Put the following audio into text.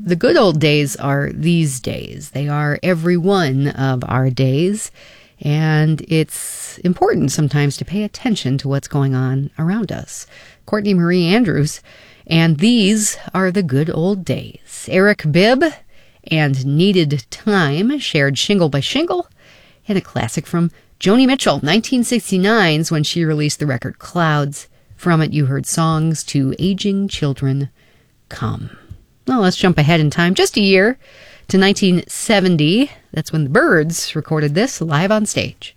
the good old days are these days. They are every one of our days. And it's important sometimes to pay attention to what's going on around us. Courtney Marie Andrews, and these are the good old days. Eric Bibb and Needed Time shared Shingle by Shingle, and a classic from Joni Mitchell, 1969's when she released the record Clouds. From it, you heard songs To Aging Children Come. Well, let's jump ahead in time just a year to 1970. That's when the Byrds recorded this live on stage.